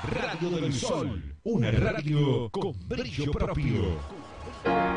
Radio del Sol, una radio con brillo propio.